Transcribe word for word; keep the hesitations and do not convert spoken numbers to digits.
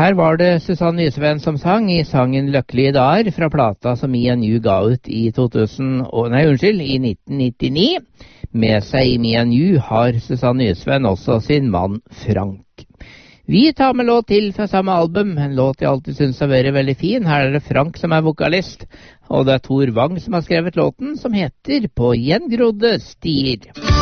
Her var det Susanne Nysveen som sang i sangen Løkkelige dager fra plata som Mia New ga ut i to tusen, nei, unnskyld, i nitten nittini. Med seg i Mia New har Susanne Nysveen også sin mann Frank. Vi tar med låt til fra samme album, en låt jeg alltid synes har vært veldig fin. Her er det Frank som er vokalist, og det er Tor Wang som har skrevet låten, som heter På gjengrodde stier.